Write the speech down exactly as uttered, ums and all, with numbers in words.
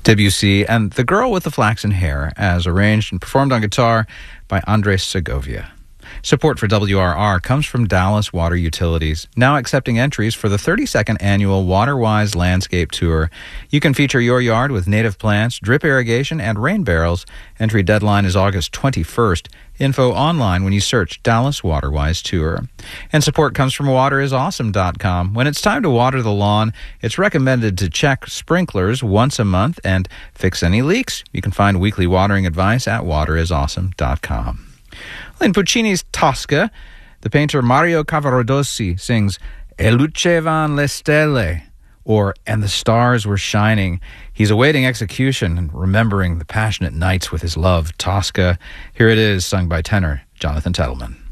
Debussy and The Girl with the Flaxen Hair, as arranged and performed on guitar by Andres Segovia. Support for W R R comes from Dallas Water Utilities, now accepting entries for the thirty-second annual WaterWise Landscape Tour. You can feature your yard with native plants, drip irrigation, and rain barrels. Entry deadline is August twenty-first. Info online when you search Dallas WaterWise Tour. And support comes from water is awesome dot com. When it's time to water the lawn, it's recommended to check sprinklers once a month and fix any leaks. You can find weekly watering advice at water is awesome dot com. In Puccini's Tosca, the painter Mario Cavaradossi sings E lucevan le stelle, or And the Stars Were Shining. He's awaiting execution and remembering the passionate nights with his love, Tosca. Here it is, sung by tenor Jonathan Tettleman.